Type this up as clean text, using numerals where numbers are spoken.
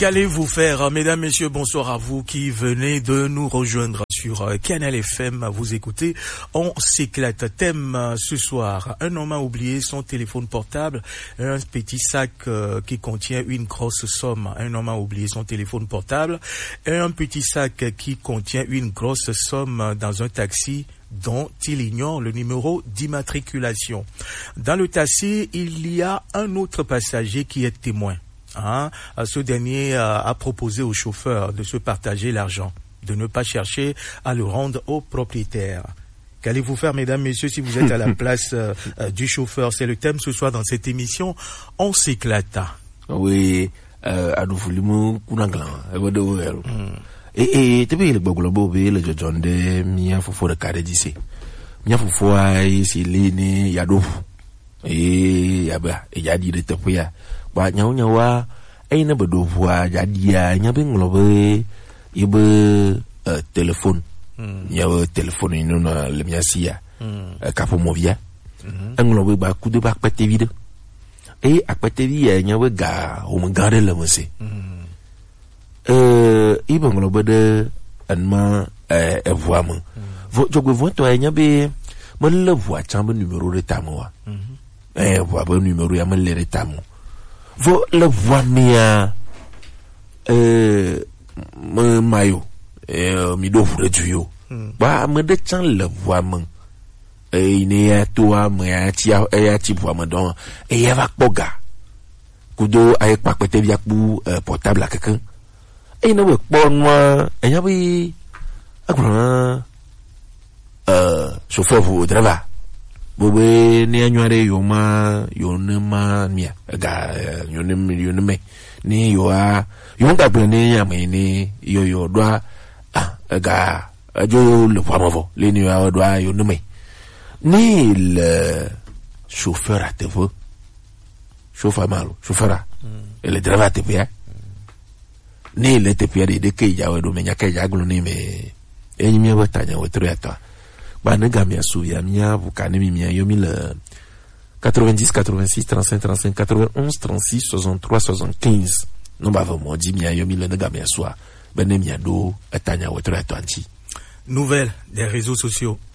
Qu'allez-vous faire, mesdames, messieurs, bonsoir à vous qui venez de nous rejoindre sur Canal FM. Vous écoutez, on s'éclate. Thème ce soir, un homme a oublié son téléphone portable, un petit sac qui contient une grosse somme. Un homme a oublié son téléphone portable, et un petit sac qui contient une grosse somme dans un taxi dont il ignore le numéro d'immatriculation. Dans le taxi, il y a un autre passager qui est témoin. Ce dernier a proposé au chauffeur de se partager l'argent, de ne pas chercher à le rendre au propriétaire. Qu'allez-vous faire, mesdames, messieurs, si vous êtes à la place du chauffeur? C'est le thème ce soir dans cette émission. On s'éclate. Oui, à nous voulons kunanglan. Et tu veux le bagulabo, le jojonde, mia fofo de carré d'ici. Mia fofo ay si lini yado. Et yaba, et yadi de tapia. Ba nyawa ay na bedo voix yadia nyabe nglobe ibe téléphone. Nyawa téléphone ino na le miasia. Kapo movia. Nglobe ba coup de bac pete vide. Et à pete vide nyawa ga o mangare le mose. Ibe nglobe de anma voix mo. Jogwe voix to nyabe mo le voix chambe numéro de tamoa. Voix bon numéro ya mo le tamo. Vo le voix mia mayo mi do fure tuyo ba me de chan le voix man ine ya toi me ya ti voix man don ya va poga kudo ay pa pete via pour portable quelqu'un e ne we pon moi ya bi agora chauffeur vous driver bobe ne anyware yo ne ma mia ga yo ne ni yo a yo ga plane ya me ni yo doa ga ajo le poids le ni yo doa yo ne me ni le chauffeur à TV chauffeur malo chauffeur et le driver à TV ni le TV de ke ya do me nya ke ya glo ni me enyi mi wa tanya wa triata ba ne ga mi asu ya mia vukane mi mia yo mi le 90 86 35 35 91 36 63 75 non ba vraiment di mia yo mi le ne ga mi asu ba ne mia do atanya wa triata anti. Nouvelle des réseaux sociaux.